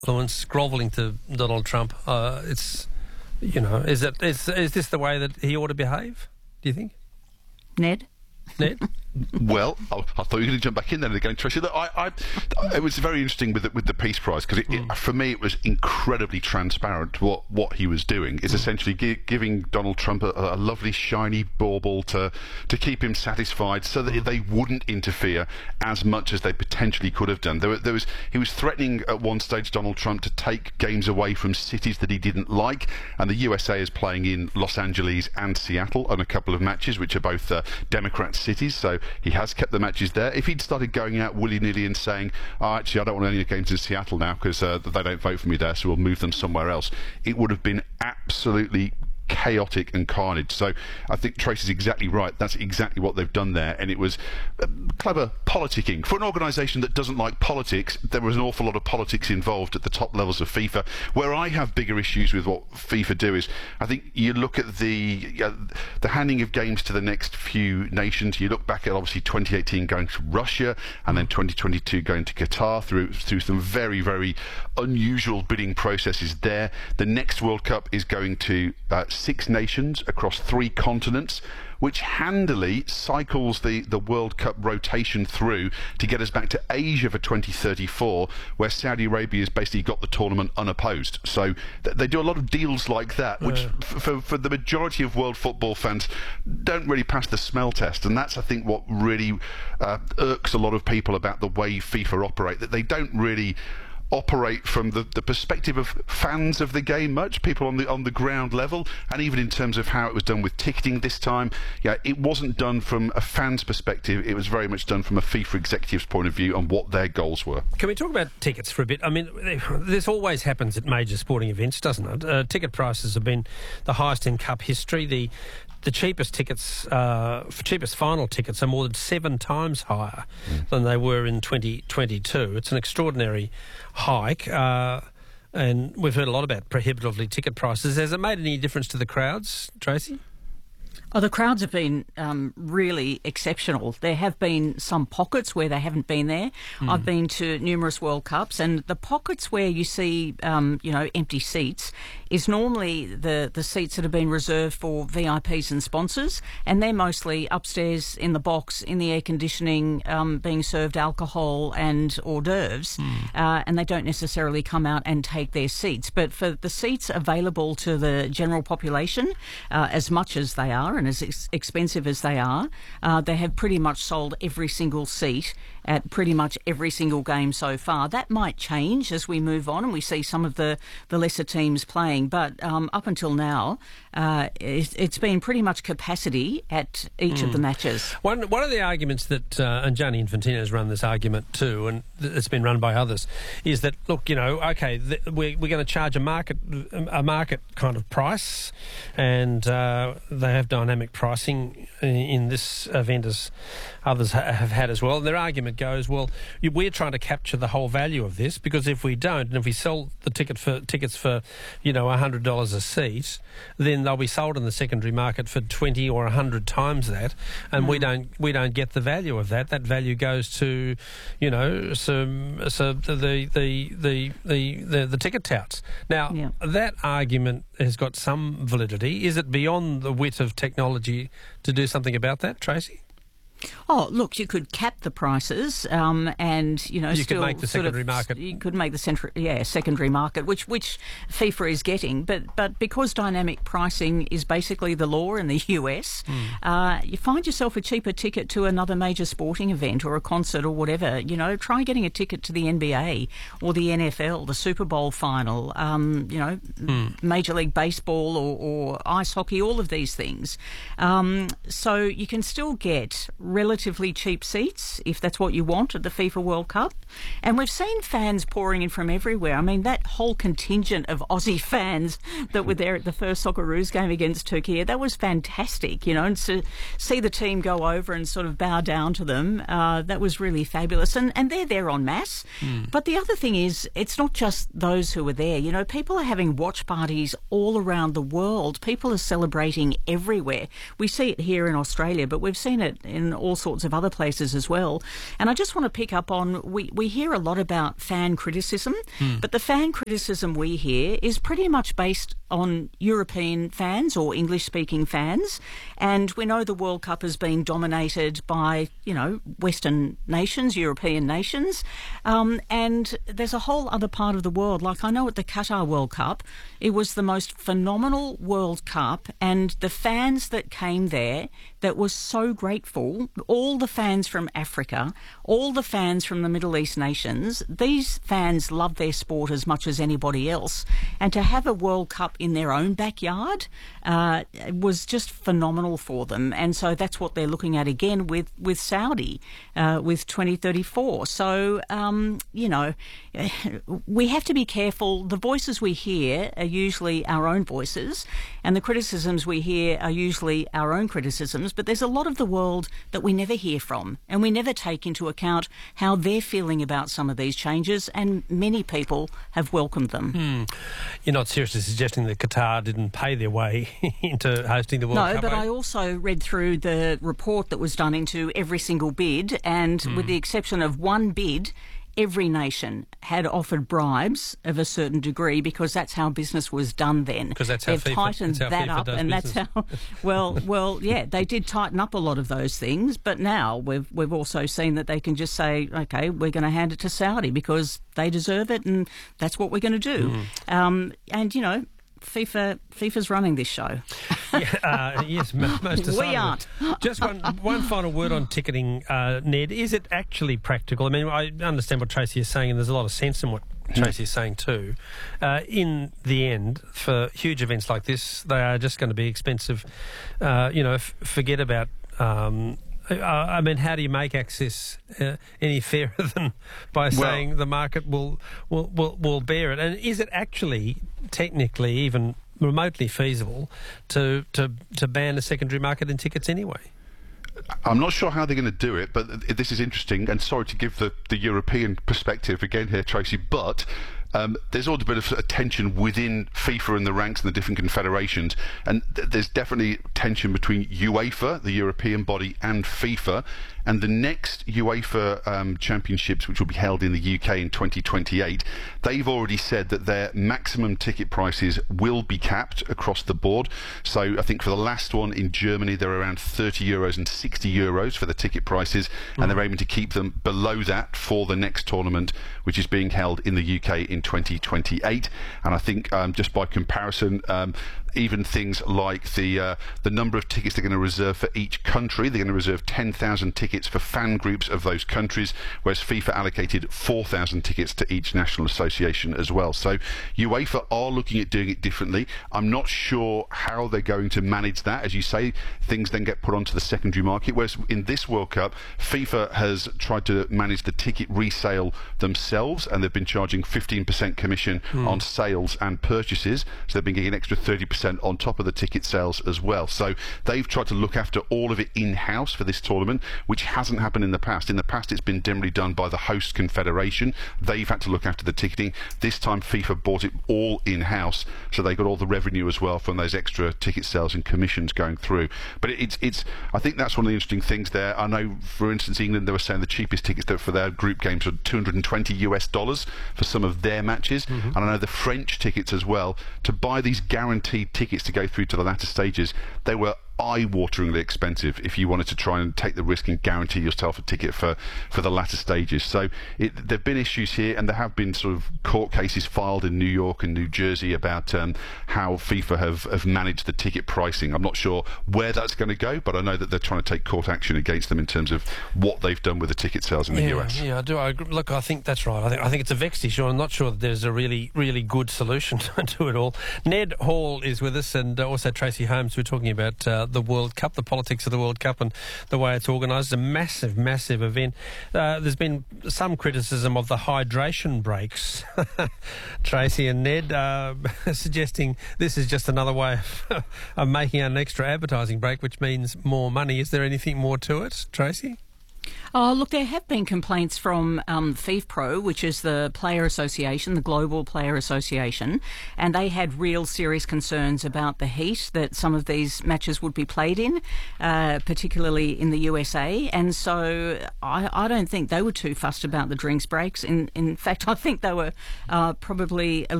influence, grovelling to Donald Trump. Is this the way that he ought to behave, do you think? Ned? Well, I thought you were going to jump back in there again, Tracy. Look, it was very interesting with the Peace Prize because for me it was incredibly transparent what he was doing. It's essentially giving Donald Trump a lovely shiny bauble to keep him satisfied, so that they wouldn't interfere as much as they potentially could have done. He was threatening at one stage, Donald Trump, to take games away from cities that he didn't like, and the USA is playing in Los Angeles and Seattle on a couple of matches, which are both Democrat cities, so he has kept the matches there. If he'd started going out willy-nilly and saying, actually, I don't want any games in Seattle now because they don't vote for me there, so we'll move them somewhere else, it would have been absolutely chaotic and carnage. So I think Tracy's exactly right. That's exactly what they've done there, and it was clever politicking. For an organisation that doesn't like politics, there was an awful lot of politics involved at the top levels of FIFA. Where I have bigger issues with what FIFA do is, I think you look at the handing of games to the next few nations. You look back at obviously 2018 going to Russia, and then 2022 going to Qatar through some very, very unusual bidding processes there. The next World Cup is going to 6 nations across 3 continents, which handily cycles the World Cup rotation through to get us back to Asia for 2034, where Saudi Arabia has basically got the tournament unopposed. So they do a lot of deals like that, which for the majority of world football fans don't really pass the smell test. And that's, I think, what really irks a lot of people about the way FIFA operate, that they don't really operate from the perspective of fans of the game much, people on the ground level, and even in terms of how it was done with ticketing this time. Yeah, it wasn't done from a fan's perspective, it was very much done from a FIFA executive's point of view on what their goals were. Can we talk about tickets for a bit? I mean, this always happens at major sporting events, doesn't it? Ticket prices have been the highest in Cup history. The cheapest tickets, cheapest final tickets, are more than 7 times higher than they were in 2022. It's an extraordinary hike, and we've heard a lot about prohibitively ticket prices. Has it made any difference to the crowds, Tracy? Oh, the crowds have been really exceptional. There have been some pockets where they haven't been there. I've been to numerous World Cups, and the pockets where you see, empty seats is normally the seats that have been reserved for VIPs and sponsors, and they're mostly upstairs in the box, in the air conditioning, being served alcohol and hors d'oeuvres, and they don't necessarily come out and take their seats. But for the seats available to the general population, as much as they are, and as expensive as they are, they have pretty much sold every single seat at pretty much every single game so far. That might change as we move on and we see some of the lesser teams playing, but up until now, it's been pretty much capacity at each of the matches. One of the arguments that, and Gianni Infantino has run this argument too, and it's been run by others, is that, look, okay, we're going to charge a market kind of price, and they have dynamic pricing in this event, as others have had as well. And their argument goes, well, we're trying to capture the whole value of this, because if we don't, and if we sell the tickets for $100 a seat, then they'll be sold in the secondary market for 20 or 100 times that, and we don't get the value of that. That value goes to, the ticket touts. Now, that argument has got some validity. Is it beyond the wit of technology to do something about that, Tracy? Oh, look, you could cap the prices, and you could make the secondary market. You could make the secondary market, which FIFA is getting, but because dynamic pricing is basically the law in the US, you find yourself a cheaper ticket to another major sporting event or a concert or whatever. Try getting a ticket to the NBA or the NFL, the Super Bowl final, Major League Baseball or ice hockey, all of these things. So you can still get relatively cheap seats if that's what you want at the FIFA World Cup, and we've seen fans pouring in from everywhere. I mean, that whole contingent of Aussie fans that were there at the first Socceroos game against Turkey, that was fantastic, and to see the team go over and sort of bow down to them, that was really fabulous, and they're there en masse. But the other thing is, it's not just those who are there. People are having watch parties all around the world. People are celebrating everywhere. We see it here in Australia, but we've seen it in all sorts of other places as well. And I just want to pick up on, we hear a lot about fan criticism, but the fan criticism we hear is pretty much based on European fans or English-speaking fans. And we know the World Cup has been dominated by, Western nations, European nations. And there's a whole other part of the world. Like, I know at the Qatar World Cup, it was the most phenomenal World Cup, and the fans that came there that were so grateful, all the fans from Africa, all the fans from the Middle East nations, these fans love their sport as much as anybody else. And to have a World Cup in their own backyard was just phenomenal for them. And so that's what they're looking at again with Saudi, with 2034. So, we have to be careful. The voices we hear are usually our own voices, and the criticisms we hear are usually our own criticisms, but there's a lot of the world that we never hear from, and we never take into account how they're feeling about some of these changes, and many people have welcomed them. You're not seriously suggesting that Qatar didn't pay their way into hosting the World Cup? No, but I also read through the report that was done into every single bid, and with the exception of one bid, every nation had offered bribes of a certain degree, because that's how business was done then. Because that's how They've tightened that up, and that's how. Well, yeah, they did tighten up a lot of those things, but now we've also seen that they can just say, okay, we're going to hand it to Saudi because they deserve it, and that's what we're going to do. And FIFA's running this show. Yes, most decidedly. We aren't. Just one final word on ticketing, Ned. Is it actually practical? I mean, I understand what Tracy is saying, and there's a lot of sense in what Tracy is saying too. In the end, for huge events like this, they are just going to be expensive. Forget about... I mean, how do you make access any fairer than by saying the market will bear it? And is it actually technically even remotely feasible to ban a secondary market in tickets anyway? I'm not sure how they're going to do it, but this is interesting. And sorry to give the European perspective again here, Tracy, but there's always a bit of tension within FIFA and the ranks and the different confederations, and there's definitely tension between UEFA, the European body, and FIFA. And the next UEFA championships, which will be held in the UK in 2028, they've already said that their maximum ticket prices will be capped across the board. So I think for the last one in Germany, they're around €30 and €60 for the ticket prices, and they're aiming to keep them below that for the next tournament, which is being held in the UK in 2028. And I think just by comparison, even things like the number of tickets they're going to reserve for each country. They're going to reserve 10,000 tickets for fan groups of those countries, whereas FIFA allocated 4,000 tickets to each national association as well. So UEFA are looking at doing it differently. I'm not sure how they're going to manage that. As you say, things then get put onto the secondary market, whereas in this World Cup, FIFA has tried to manage the ticket resale themselves, and they've been charging 15% commission on sales and purchases, so they've been getting an extra 30% on top of the ticket sales as well. So they've tried to look after all of it in-house for this tournament, which hasn't happened in the past. In the past, it's been generally done by the host confederation. They've had to look after the ticketing. This time, FIFA bought it all in-house, so they got all the revenue as well from those extra ticket sales and commissions going through. But it's I think that's one of the interesting things there. I know, for instance, England, they were saying the cheapest tickets for their group games were $220 for some of their matches. And I know the French tickets as well, to buy these guaranteed tickets to go through to the latter stages, they were eye-wateringly expensive if you wanted to try and take the risk and guarantee yourself a ticket for the latter stages. So there have been issues here, and there have been sort of court cases filed in New York and New Jersey about how FIFA have managed the ticket pricing. I'm not sure where that's going to go, but I know that they're trying to take court action against them in terms of what they've done with the ticket sales in the US. Yeah, I do. Look, I think that's right. I think it's a vexed issue. I'm not sure that there's a really, really good solution to it all. Ned Hall is with us, and also Tracy Holmes. We're talking about the World Cup, the politics of the World Cup and the way it's organised. It's a massive, massive event. There's been some criticism of the hydration breaks, Tracy and Ned, suggesting this is just another way of making an extra advertising break, which means more money. Is there anything more to it, Tracy? Oh, look, there have been complaints from FIFPro, which is the player association, the global player association, and they had real serious concerns about the heat that some of these matches would be played in, particularly in the USA. And so I don't think they were too fussed about the drinks breaks. In fact, I think they were probably a